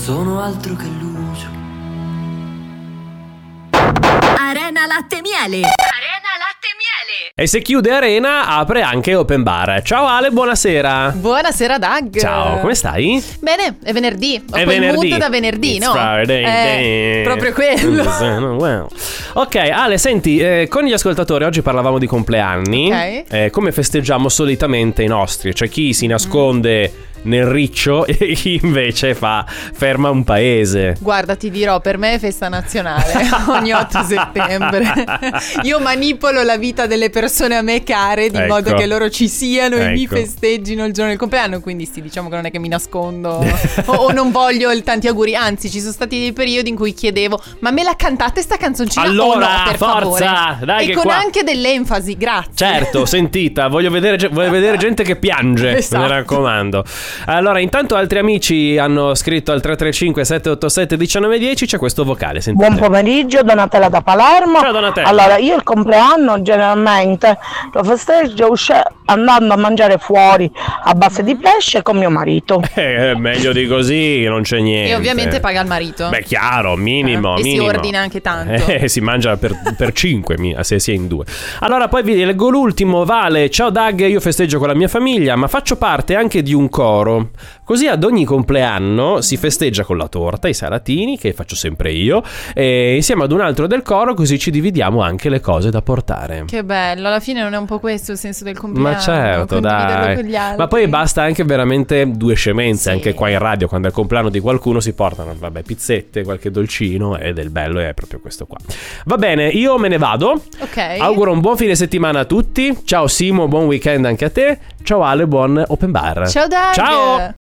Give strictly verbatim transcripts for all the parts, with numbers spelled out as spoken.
sono altro che luce. Arena Latte Miele. Arena Latte Miele. E se chiude Arena, apre anche Open Bar. Ciao Ale, buonasera. Buonasera Doug. Ciao, come stai? Bene, è venerdì. Ho è quel venerdì. mood da venerdì, It's no? Friday, eh, day. Proprio quello. Well. Ok, Ale, senti, eh, con gli ascoltatori oggi parlavamo di compleanni. Ok. Eh, come festeggiamo solitamente i nostri? C'è chi si nasconde mm. nel riccio e chi invece fa ferma un paese. Guarda, ti dirò, per me è festa nazionale ogni otto settembre. Io manipolo la vita delle persone a me care di Ecco. modo che loro ci siano e mi Ecco. festeggino il giorno del compleanno. Quindi sì, diciamo che non è che mi nascondo o, o non voglio il tanti auguri. Anzi, ci sono stati dei periodi in cui chiedevo: ma me la cantate sta canzoncina Allora, o no, per forza, favore? dai e che con qua- anche dell'enfasi, grazie. Certo, sentita, voglio vedere, ge- voglio vedere gente che piange, Esatto. me ne raccomando. Allora, intanto altri amici hanno scritto al tre tre cinque sette otto sette uno nove uno zero, c'è questo vocale, sentite. Buon pomeriggio, Donatella da Palermo. Ciao Donatella. Allora, io il compleanno generalmente lo festeggio usci- andando a mangiare fuori a base di pesce con mio marito. Eh, meglio di così, non c'è niente. E ovviamente paga il marito. Beh, chiaro, minimo, Eh, e si minimo. ordina anche tanto. Eh, si mangia per, per cinque, mi- se si è in due. Allora, poi vi leggo l'ultimo. Vale, ciao Doug, io festeggio con la mia famiglia, ma faccio parte anche di un coro. Così ad ogni compleanno si festeggia con la torta, i salatini, che faccio sempre io, e insieme ad un altro del coro, così ci dividiamo anche le cose da portare. Che bello, alla fine non è un po' questo il senso del compleanno? Ma certo, condividerlo dai. con gli altri. Ma poi basta anche veramente due scemenze. Sì. Anche qua in radio, quando è il compleanno di qualcuno, si portano, vabbè, pizzette, qualche dolcino, ed è il bello, è proprio questo qua. Va bene, io me ne vado. Ok. Auguro un buon fine settimana a tutti. Ciao Simo, buon weekend anche a te. Ciao Ale, buon Open Bar. Ciao Doug. Ciao.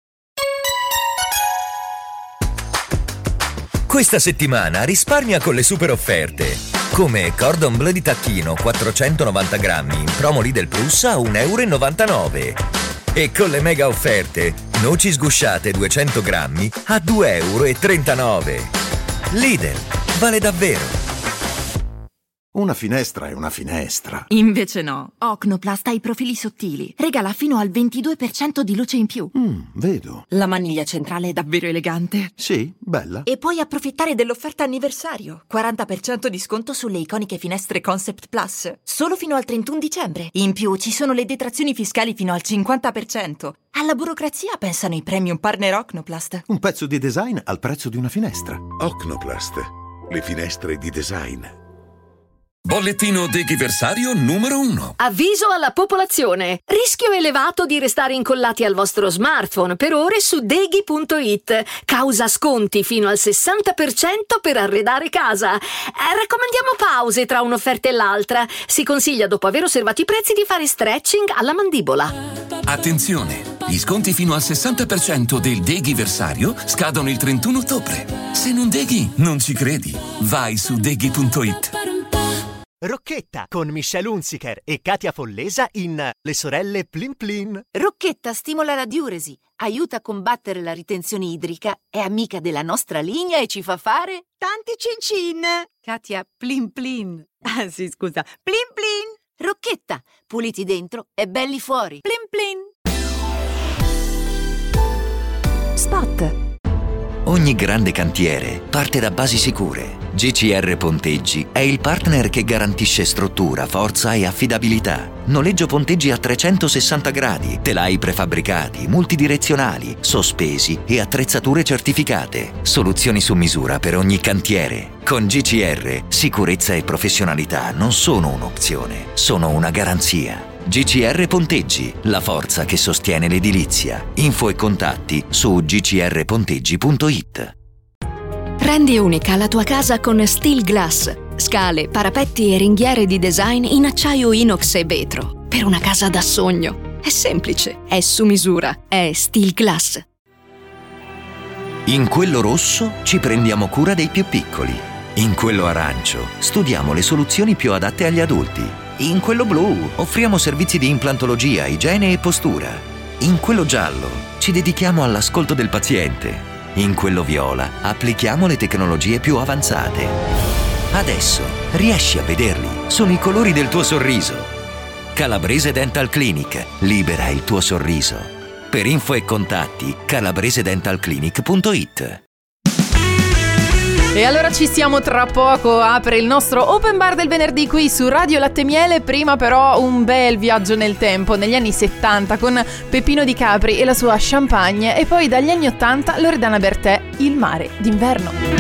Questa settimana risparmia con le super offerte. Come Cordon Bleu di tacchino quattrocentonovanta grammi in promo Lidl Plus a un euro e novantanove. E con le mega offerte, noci sgusciate duecento grammi a due euro e trentanove. Lidl, vale davvero. Una finestra è una finestra. Invece no. Ocnoplast ha i profili sottili. Regala fino al ventidue per cento di luce in più. Mm, vedo. La maniglia centrale è davvero elegante. Sì, bella. E puoi approfittare dell'offerta anniversario. quaranta per cento di sconto sulle iconiche finestre Concept Plus. Solo fino al trentuno dicembre. In più ci sono le detrazioni fiscali fino al cinquanta per cento. Alla burocrazia pensano i premium partner Ocnoplast. Un pezzo di design al prezzo di una finestra. Ocnoplast, le finestre di design. Bollettino deghiversario numero uno. Avviso alla popolazione. Rischio elevato di restare incollati al vostro smartphone per ore su deghi punto it. Causa sconti fino al sessanta per cento per arredare casa. Eh, raccomandiamo pause tra un'offerta e l'altra. Si consiglia, dopo aver osservato i prezzi, di fare stretching alla mandibola. Attenzione! Gli sconti fino al sessanta per cento del deghiversario scadono il trentuno ottobre. Se non deghi, non ci credi. Vai su deghi punto it. Rocchetta con Michelle Hunziker e Katia Follesa in Le sorelle Plin Plin. Rocchetta stimola la diuresi, aiuta a combattere la ritenzione idrica, è amica della nostra linea e ci fa fare tanti cin-cin. Katia, plin plin. Ah sì, scusa, plin plin. Rocchetta, puliti dentro e belli fuori. Plin plin. Spot. Ogni grande cantiere parte da basi sicure. G C R Ponteggi è il partner che garantisce struttura, forza e affidabilità. Noleggio ponteggi a trecentosessanta gradi, telai prefabbricati, multidirezionali, sospesi e attrezzature certificate. Soluzioni su misura per ogni cantiere. Con G C R, sicurezza e professionalità non sono un'opzione, sono una garanzia. G C R Ponteggi, la forza che sostiene l'edilizia. Info e contatti su g c r ponteggi punto it. Rendi unica la tua casa con Steel Glass. Scale, parapetti e ringhiere di design in acciaio inox e vetro. Per una casa da sogno. È semplice, è su misura, è Steel Glass. In quello rosso ci prendiamo cura dei più piccoli. In quello arancio studiamo le soluzioni più adatte agli adulti. In quello blu offriamo servizi di implantologia, igiene e postura. In quello giallo ci dedichiamo all'ascolto del paziente. In quello viola applichiamo le tecnologie più avanzate. Adesso riesci a vederli, sono i colori del tuo sorriso. Calabrese Dental Clinic, libera il tuo sorriso. Per info e contatti calabrese dental clinic punto it. E allora ci siamo tra poco, apre il nostro open bar del venerdì qui su Radio Latte Miele. Prima però un bel viaggio nel tempo, negli anni settanta con Peppino Di Capri e la sua Champagne, e poi dagli anni ottanta Loredana Bertè, Il mare d'inverno.